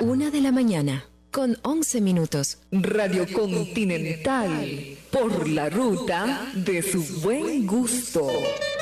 1 de la mañana, con 11 minutos. Radio Continental, por la ruta de su buen gusto.